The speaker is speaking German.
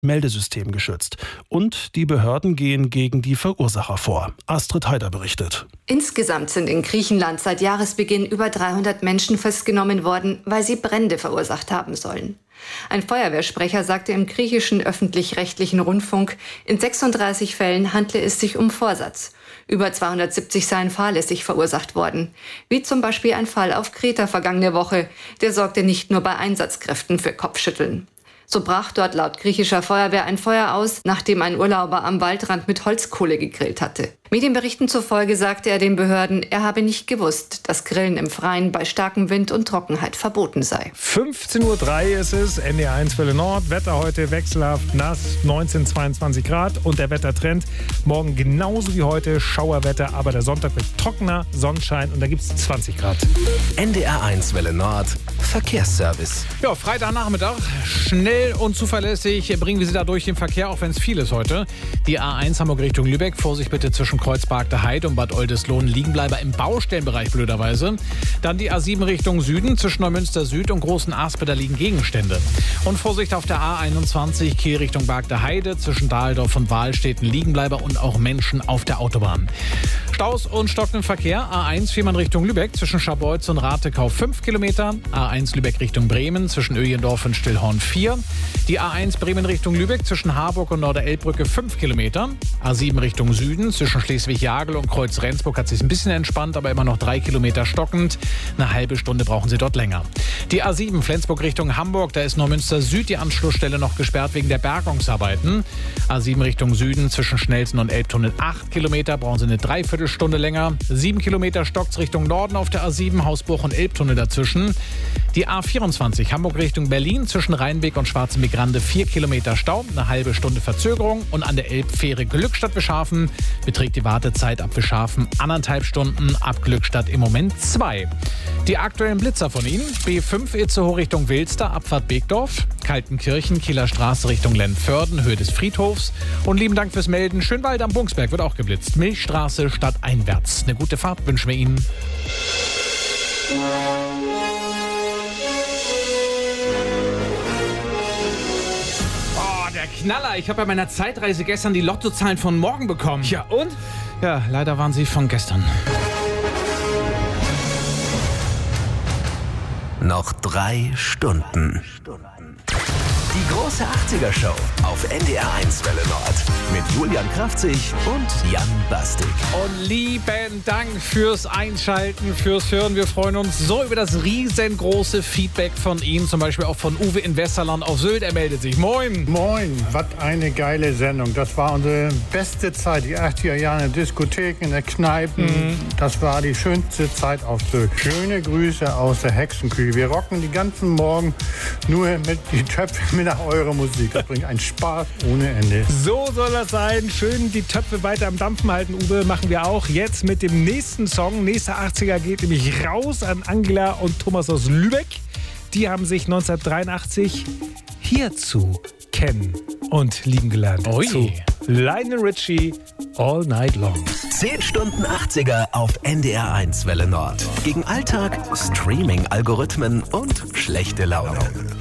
Meldesystem geschützt. Und die Behörden gehen gegen die Verursacher vor. Astrid Heider berichtet. Insgesamt sind in Griechenland seit Jahresbeginn über 300 Menschen festgenommen worden, weil sie Brände verursacht haben sollen. Ein Feuerwehrsprecher sagte im griechischen öffentlich-rechtlichen Rundfunk, in 36 Fällen handle es sich um Vorsatz. Über 270 seien fahrlässig verursacht worden. Wie zum Beispiel ein Fall auf Kreta vergangene Woche. Der sorgte nicht nur bei Einsatzkräften für Kopfschütteln. So brach dort laut griechischer Feuerwehr ein Feuer aus, nachdem ein Urlauber am Waldrand mit Holzkohle gegrillt hatte. Medienberichten zufolge sagte er den Behörden, er habe nicht gewusst, dass Grillen im Freien bei starkem Wind und Trockenheit verboten sei. 15:03 Uhr ist es, NDR 1 Welle Nord. Wetter heute wechselhaft nass, 19, 22 Grad. Und der Wettertrend morgen genauso wie heute, Schauerwetter. Aber der Sonntag wird trockener, Sonnenschein und da gibt es 20 Grad. NDR 1 Welle Nord, Verkehrsservice. Ja, Freitagnachmittag, schnell und zuverlässig bringen wir Sie da durch den Verkehr, auch wenn es viel ist heute. Die A1 Hamburg Richtung Lübeck, Vorsicht bitte zwischen Kreuzberg Heide und Bad Oldesloe, Liegenbleiber im Baustellenbereich blöderweise. Dann die A7 Richtung Süden, zwischen Neumünster Süd und Großen Aspe, da liegen Gegenstände. Und Vorsicht auf der A21 Kiel Richtung Bargter Heide, zwischen Dahldorf und Wahlstätten, Liegenbleiber und auch Menschen auf der Autobahn. Staus und stockenden Verkehr, A1 Fehmarn Richtung Lübeck, zwischen Scharbeutz und Ratekau 5 Kilometer, A1 Lübeck Richtung Bremen, zwischen Öjendorf und Stillhorn 4, die A1 Bremen Richtung Lübeck, zwischen Harburg und Norderelbbrücke 5 Kilometer, A7 Richtung Süden, zwischen Schleswig-Jagel und Kreuz-Rendsburg hat sich ein bisschen entspannt, aber immer noch 3 Kilometer stockend. Eine halbe Stunde brauchen Sie dort länger. Die A7 Flensburg Richtung Hamburg, da ist Neumünster Süd die Anschlussstelle noch gesperrt wegen der Bergungsarbeiten. A7 Richtung Süden zwischen Schnelsen und Elbtunnel 8 Kilometer, brauchen Sie eine Dreiviertelstunde länger. 7 Kilometer stockt's Richtung Norden auf der A7, Hausbruch und Elbtunnel dazwischen. Die A24 Hamburg Richtung Berlin zwischen Rheinbeck und Schwarzenbeck-Grande 4 Kilometer Stau, eine halbe Stunde Verzögerung. Und an der Elbfähre Glückstadt-Wischhafen beträgt die Wartezeit ab Wischhafen 1,5 Stunden, ab Glückstadt im Moment 2. Die aktuellen Blitzer von Ihnen: B5 Itzehoe Richtung Wilster, Abfahrt Beekdorf, Kaltenkirchen, Kieler Straße Richtung Lennförden, Höhe des Friedhofs. Und lieben Dank fürs Melden. Schönwald am Bungsberg wird auch geblitzt. Milchstraße stadteinwärts. Eine gute Fahrt wünschen wir Ihnen. Der Knaller. Ich habe bei meiner Zeitreise gestern die Lottozahlen von morgen bekommen. Ja, und? Ja, leider waren sie von gestern. Noch 3 Stunden. Die große 80er-Show auf NDR 1 Welle Nord. Mit Julian Kraftzig und Jan Bastik. Und lieben Dank fürs Einschalten, fürs Hören. Wir freuen uns so über das riesengroße Feedback von Ihnen. Zum Beispiel auch von Uwe in Westerland auf Sylt. Er meldet sich. Moin. Moin. Was eine geile Sendung. Das war unsere beste Zeit. Die 80er Jahre in der Diskothek, in der Kneipen. Das war die schönste Zeit auf Sylt. Schöne Grüße aus der Hexenküche. Wir rocken die ganzen Morgen nur mit die Töpfe mit nach eurer Musik. Das bringt einen Spaß ohne Ende. So soll das sein. Schön die Töpfe weiter am Dampfen halten, Uwe. Machen wir auch jetzt mit dem nächsten Song. Nächster 80er geht nämlich raus an Angela und Thomas aus Lübeck. Die haben sich 1983 hierzu kennen und lieben gelernt. Ui. Zu Lionel Richie, All Night Long. 10 Stunden 80er auf NDR 1 Welle Nord. Gegen Alltag, Streaming-Algorithmen und schlechte Laune.